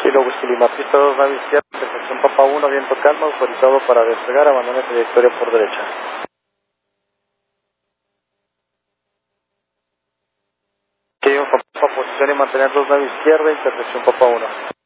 Kilo Whisky Lima, pista 2, nave izquierda, intersección Papa 1, viento calma, autorizado para despegar, abandone trayectoria por derecha. Kilo Papa, posición y mantener 2, nave izquierda, intersección Papa 1.